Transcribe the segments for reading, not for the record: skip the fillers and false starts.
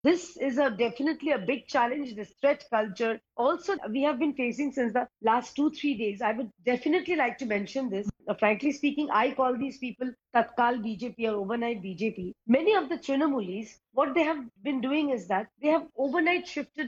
This is definitely a big challenge, this threat culture. Also, we have been facing since the last 2, 3 days. I would definitely like to mention this. Frankly speaking, I call these people Tatkal BJP or overnight BJP. Many of the Trinamulis, what they have been doing is that they have overnight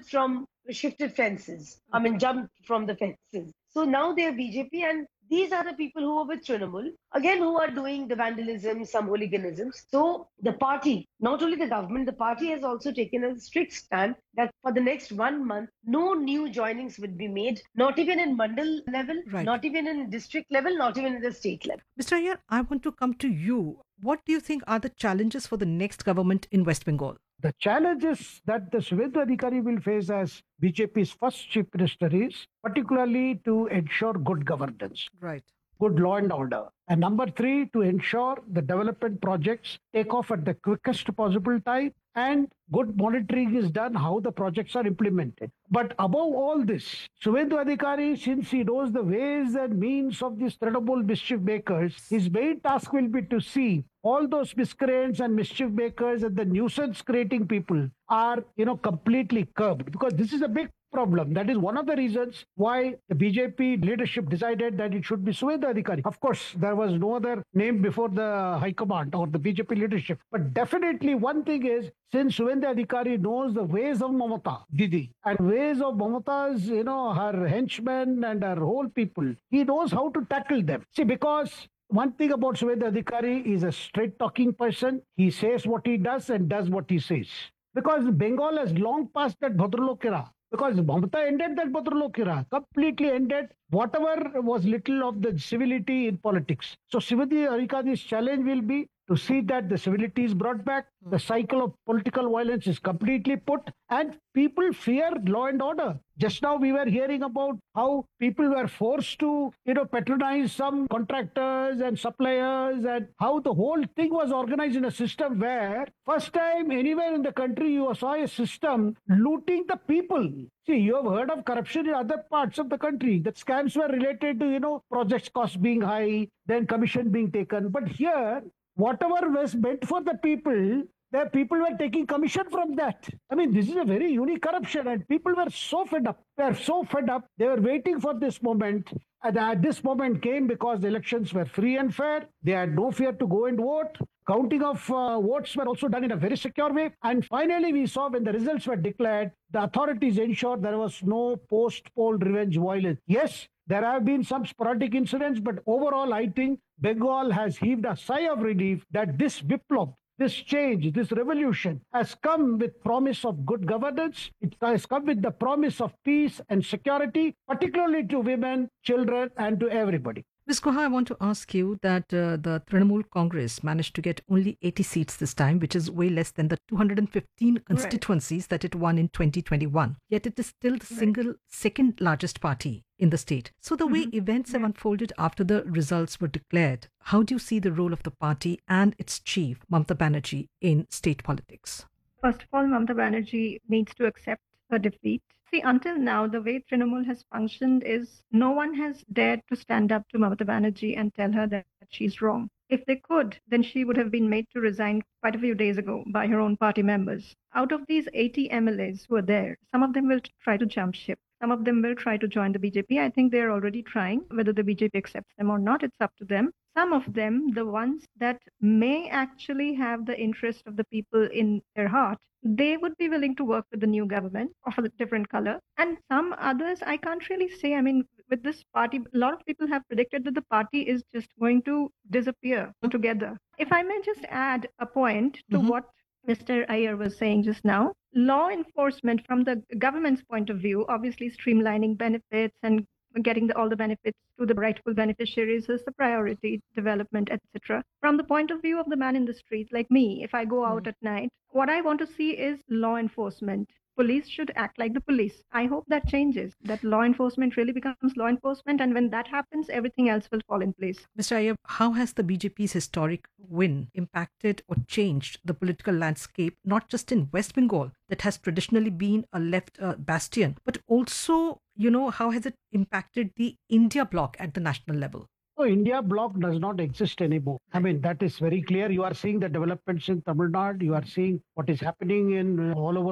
shifted fences. I mean, jumped from the fences. So now they are BJP, and these are the people who are with Trinamool, again, who are doing the vandalism, some hooliganisms. So the party, not only the government, the party has also taken a strict stand that for the next 1 month, no new joinings would be made, not even in mandal level, Right. not even in district level, not even in the state level. Mr. Iyer, I want to come to you. What do you think are the challenges for the next government in West Bengal? The challenges that the Suvendu Adhikari will face as BJP's first chief minister is particularly to ensure good governance, Right. good law and order. And number three, to ensure the development projects take off at the quickest possible time and good monitoring is done how the projects are implemented. But above all this, Suvendu Adhikari, since he knows the ways and means of these Trinamool mischief makers, his main task will be to see all those miscreants and mischief makers and the nuisance creating people are, completely curbed, because this is a big problem. That is one of the reasons why the BJP leadership decided that it should be Suvendu Adhikari. Of course, there was no other name before the High Command or the BJP leadership. But definitely one thing is, since Suvendu Adhikari knows the ways of Mamata Didi and ways of Mamata's, her henchmen and her whole people, he knows how to tackle them. See, because one thing about Suvendu Adhikari is a straight talking person. He says what he does and does what he says. Because Bengal has long passed that Bhadralok era. Because Mamata ended that Bhadralok era, completely ended whatever was little of the civility in politics. So Sivadi Harikadi's challenge will be to see that the civility is brought back, the cycle of political violence is completely put, and people fear law and order. Just now we were hearing about how people were forced to, patronize some contractors and suppliers, and how the whole thing was organized in a system where first time anywhere in the country you saw a system looting the people. See, you have heard of corruption in other parts of the country. That scams were related to, projects cost being high, then commission being taken. But here, whatever was meant for the people, the people were taking commission from that. I mean, this is a very unique corruption, and people were so fed up. They were so fed up. They were waiting for this moment. And this moment came because the elections were free and fair. They had no fear to go and vote. Counting of votes were also done in a very secure way. And finally, we saw when the results were declared, the authorities ensured there was no post-poll revenge violence. Yes, there have been some sporadic incidents, but overall, I think Bengal has heaved a sigh of relief that this Biplop, this change, this revolution has come with promise of good governance. It has come with the promise of peace and security, particularly to women, children, and to everybody. Ms. Guha, I want to ask you that the Trinamool Congress managed to get only 80 seats this time, which is way less than the 215 constituencies that it won in 2021. Yet it is still the single second largest party in the state. So the way events have unfolded after the results were declared, how do you see the role of the party and its chief, Mamata Banerjee, in state politics? First of all, Mamata Banerjee needs to accept her defeat. See, until now, the way Trinamool has functioned is no one has dared to stand up to Mamata Banerjee and tell her that she's wrong. If they could, then she would have been made to resign quite a few days ago by her own party members. Out of these 80 MLAs who are there, some of them will try to jump ship. Some of them will try to join the BJP. I think they're already trying. Whether the BJP accepts them or not, it's up to them. Some of them, the ones that may actually have the interest of the people in their heart, they would be willing to work with the new government of a different color. And some others, I can't really say. I mean, with this party, a lot of people have predicted that the party is just going to disappear altogether. If I may just add a point to what Mr. Iyer was saying just now, law enforcement from the government's point of view, obviously streamlining benefits and getting all the benefits to the rightful beneficiaries is the priority, development, etc. From the point of view of the man in the street, like me, if I go out at night, what I want to see is law enforcement. Police should act like the police. I hope that changes, that law enforcement really becomes law enforcement. And when that happens, everything else will fall in place. Mr. Iyer, how has the BJP's historic win impacted or changed the political landscape, not just in West Bengal, that has traditionally been a left bastion, but also, how has it impacted the India bloc at the national level? So India bloc does not exist anymore. I mean, that is very clear. You are seeing the developments in Tamil Nadu. You are seeing what is happening in all over